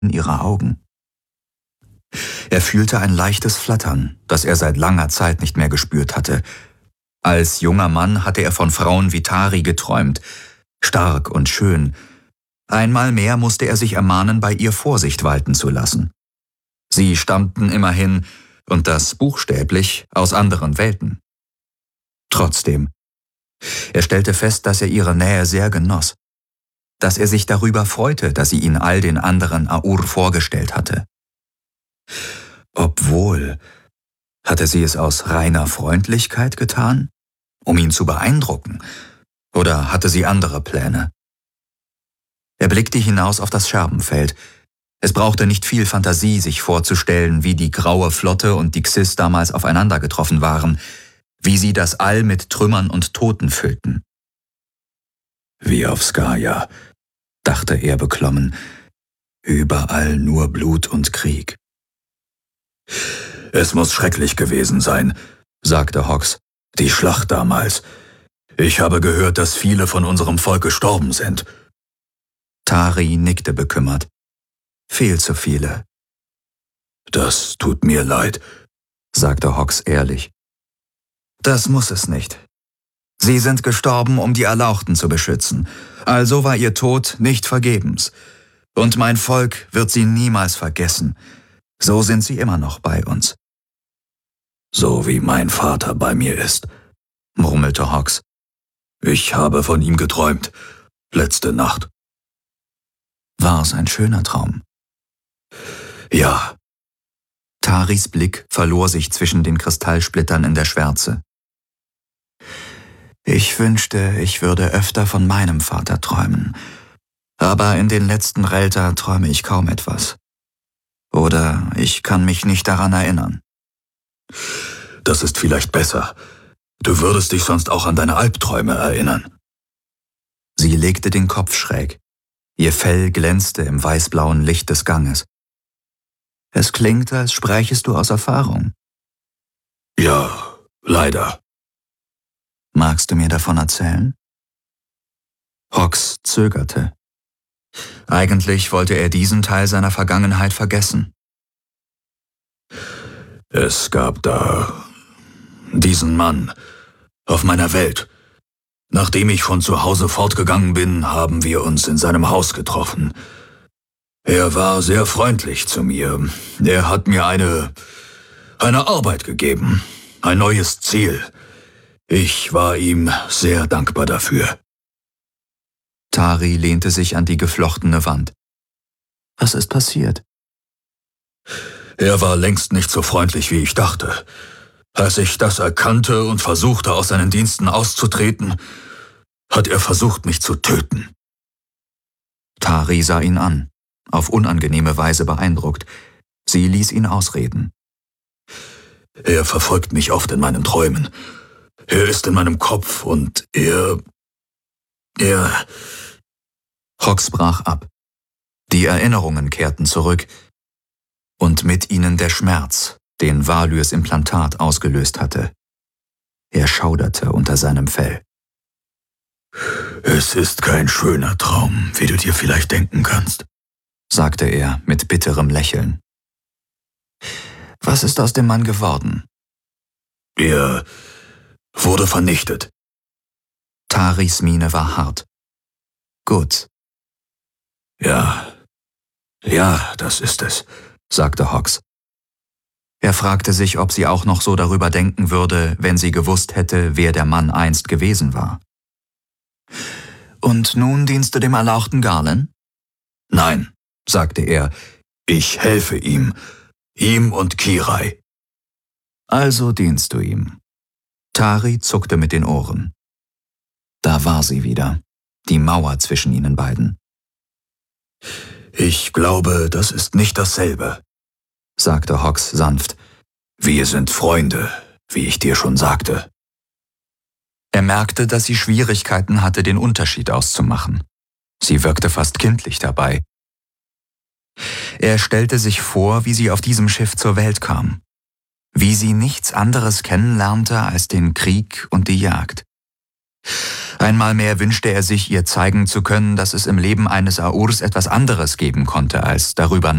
ihrer Augen. Er fühlte ein leichtes Flattern, das er seit langer Zeit nicht mehr gespürt hatte. Als junger Mann hatte er von Frauen wie Tari geträumt, stark und schön. Einmal mehr musste er sich ermahnen, bei ihr Vorsicht walten zu lassen. Sie stammten immerhin, und das buchstäblich, aus anderen Welten. Trotzdem, er stellte fest, dass er ihre Nähe sehr genoss, dass er sich darüber freute, dass sie ihn all den anderen Aur vorgestellt hatte. Obwohl, hatte sie es aus reiner Freundlichkeit getan, um ihn zu beeindrucken, oder hatte sie andere Pläne? Er blickte hinaus auf das Scherbenfeld. Es brauchte nicht viel Fantasie, sich vorzustellen, wie die Graue Flotte und die Xys damals aufeinander getroffen waren, wie sie das All mit Trümmern und Toten füllten. Wie auf Skaja, dachte er beklommen, überall nur Blut und Krieg. Es muss schrecklich gewesen sein, sagte Hox, die Schlacht damals. Ich habe gehört, dass viele von unserem Volk gestorben sind. Tari nickte bekümmert. Viel zu viele. Das tut mir leid, sagte Hox ehrlich. Das muss es nicht. Sie sind gestorben, um die Erlauchten zu beschützen. Also war ihr Tod nicht vergebens. Und mein Volk wird sie niemals vergessen. So sind sie immer noch bei uns. So wie mein Vater bei mir ist, murmelte Hox. Ich habe von ihm geträumt, letzte Nacht. War es ein schöner Traum? Ja. Taris Blick verlor sich zwischen den Kristallsplittern in der Schwärze. Ich wünschte, ich würde öfter von meinem Vater träumen. Aber in den letzten Relta träume ich kaum etwas. Oder ich kann mich nicht daran erinnern. Das ist vielleicht besser. Du würdest dich sonst auch an deine Albträume erinnern. Sie legte den Kopf schräg. Ihr Fell glänzte im weißblauen Licht des Ganges. Es klingt, als sprächest du aus Erfahrung. Ja, leider. Magst du mir davon erzählen? Hox zögerte. Eigentlich wollte er diesen Teil seiner Vergangenheit vergessen. Es gab da diesen Mann auf meiner Welt. Nachdem ich von zu Hause fortgegangen bin, haben wir uns in seinem Haus getroffen. Er war sehr freundlich zu mir. Er hat mir eine Arbeit gegeben, ein neues Ziel. Ich war ihm sehr dankbar dafür. Tari lehnte sich an die geflochtene Wand. Was ist passiert? Er war längst nicht so freundlich, wie ich dachte. Als ich das erkannte und versuchte, aus seinen Diensten auszutreten, hat er versucht, mich zu töten. Tari sah ihn an, auf unangenehme Weise beeindruckt. Sie ließ ihn ausreden. Er verfolgt mich oft in meinen Träumen. Er ist in meinem Kopf und er... Hox brach ab. Die Erinnerungen kehrten zurück und mit ihnen der Schmerz, den Valyrs Implantat ausgelöst hatte. Er schauderte unter seinem Fell. Es ist kein schöner Traum, wie du dir vielleicht denken kannst, sagte er mit bitterem Lächeln. Was ist aus dem Mann geworden? Er wurde vernichtet. Taris Miene war hart. Gut. Ja, das ist es, sagte Hox. Er fragte sich, ob sie auch noch so darüber denken würde, wenn sie gewusst hätte, wer der Mann einst gewesen war. Und nun dienst du dem erlauchten Garlen? Nein, sagte er, ich helfe ihm und Kirai. Also dienst du ihm. Tari zuckte mit den Ohren. Da war sie wieder, die Mauer zwischen ihnen beiden. Ich glaube, das ist nicht dasselbe, sagte Hox sanft. Wir sind Freunde, wie ich dir schon sagte. Er merkte, dass sie Schwierigkeiten hatte, den Unterschied auszumachen. Sie wirkte fast kindlich dabei. Er stellte sich vor, wie sie auf diesem Schiff zur Welt kam, wie sie nichts anderes kennenlernte als den Krieg und die Jagd. Einmal mehr wünschte er sich, ihr zeigen zu können, dass es im Leben eines Aurs etwas anderes geben konnte, als darüber